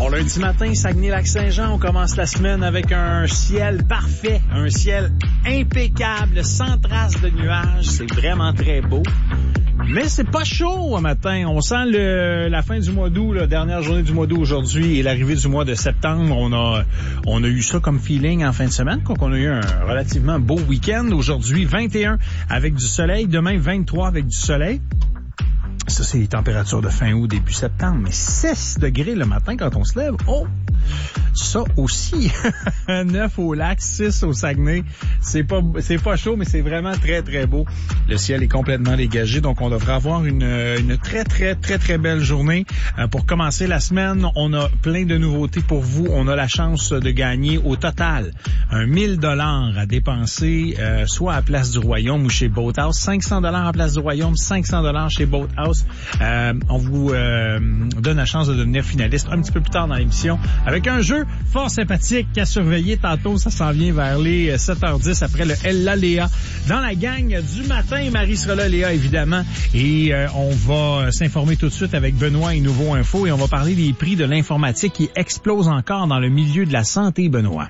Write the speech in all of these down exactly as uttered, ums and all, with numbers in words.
Bon lundi matin, Saguenay-Lac-Saint-Jean, on commence la semaine avec un ciel parfait, un ciel impeccable, sans trace de nuages. C'est vraiment très beau. Mais c'est pas chaud un matin. On sent le, la fin du mois d'août, la dernière journée du mois d'août aujourd'hui et l'arrivée du mois de septembre. On a, on a eu ça comme feeling en fin de semaine. Donc on a eu un relativement beau week-end. Aujourd'hui, vingt et un avec du soleil. Demain, vingt-trois avec du soleil. Ça, c'est les températures de fin août, début septembre. Mais six degrés le matin quand on se lève. Oh! Ça aussi. neuf au lac, six au Saguenay. C'est pas, c'est pas chaud, mais c'est vraiment très, très beau. Le ciel est complètement dégagé, donc on devrait avoir une, une très, très, très, très belle journée. Euh, pour commencer la semaine, on a plein de nouveautés pour vous. On a la chance de gagner au total un mille dollars à dépenser, euh, soit à Place du Royaume ou chez Boathouse. cinq cents dollars à Place du Royaume, cinq cents dollars chez Boathouse. Euh, on vous euh, donne la chance de devenir finaliste un petit peu plus tard dans l'émission avec un jeu fort sympathique à surveiller tantôt. Ça s'en vient vers les sept heures dix après le Ella Léa. Dans la gang du matin, Marie sera là, Léa, évidemment. Et euh, on va s'informer tout de suite avec Benoît et Nouveau Info et on va parler des prix de l'informatique qui explosent encore dans le milieu de la santé, Benoît.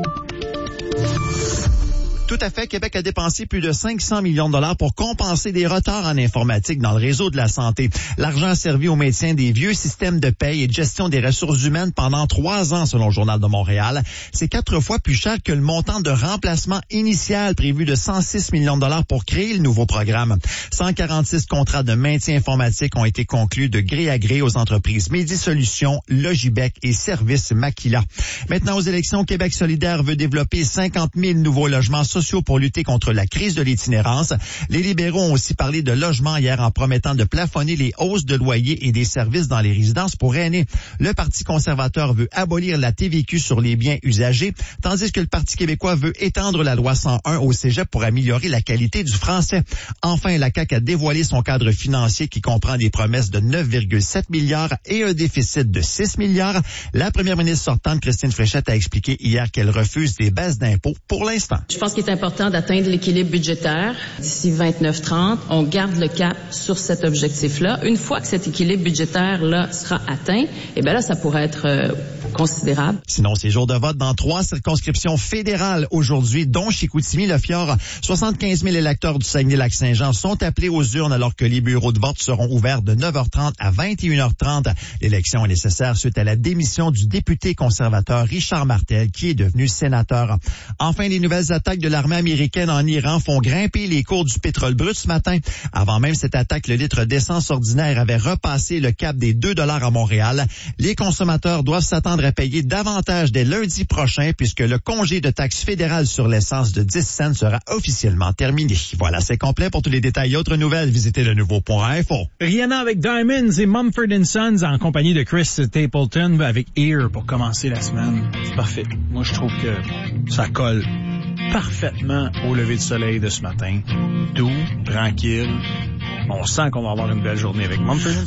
Tout à fait. Québec a dépensé plus de cinq cents millions de dollars pour compenser des retards en informatique dans le réseau de la santé. L'argent a servi au maintien des vieux systèmes de paye et de gestion des ressources humaines pendant trois ans, selon le Journal de Montréal. C'est quatre fois plus cher que le montant de remplacement initial prévu de cent six millions de dollars pour créer le nouveau programme. cent quarante-six contrats de maintien informatique ont été conclus de gré à gré aux entreprises Medi Solutions, Logibec et Services Maquila. Maintenant, aux élections, Québec solidaire veut développer cinquante mille nouveaux logements sociaux pour lutter contre la crise de l'itinérance. Les libéraux ont aussi parlé de logement hier en promettant de plafonner les hausses de loyers et des services dans les résidences pour aînés. Le Parti conservateur veut abolir la T V Q sur les biens usagés, tandis que le Parti québécois veut étendre la loi cent un au cégep pour améliorer la qualité du français. Enfin, la C A Q a dévoilé son cadre financier qui comprend des promesses de neuf virgule sept milliards et un déficit de six milliards. La première ministre sortante, Christine Fréchette, a expliqué hier qu'elle refuse des baisses d'impôts pour l'instant. Je pense qu'il est important d'atteindre l'équilibre budgétaire d'ici vingt-neuf trente. On garde le cap sur cet objectif-là. Une fois que cet équilibre budgétaire-là sera atteint, eh bien là, ça pourrait être euh, considérable. Sinon, c'est jour de vote dans trois circonscriptions fédérales aujourd'hui, dont Chicoutimi-Le Fjord. soixante-quinze mille électeurs du Saguenay-Lac-Saint-Jean sont appelés aux urnes alors que les bureaux de vote seront ouverts de neuf heures trente à vingt et une heures trente. L'élection est nécessaire suite à la démission du député conservateur Richard Martel, qui est devenu sénateur. Enfin, les nouvelles attaques de l'armée américaine en Iran font grimper les cours du pétrole brut ce matin. Avant même cette attaque, le litre d'essence ordinaire avait repassé le cap des deux dollars à Montréal. Les consommateurs doivent s'attendre à payer davantage dès lundi prochain puisque le congé de taxe fédérale sur l'essence de dix cents sera officiellement terminé. Voilà, c'est complet. Pour tous les détails et autres nouvelles, visitez le nouveau point info. Rihanna avec Diamonds et Mumford and Sons en compagnie de Chris Stapleton avec Ear pour commencer la semaine. C'est parfait. Moi, je trouve que ça colle parfaitement au lever du soleil de ce matin. Doux, tranquille. On sent qu'on va avoir une belle journée avec Mumford and Sons.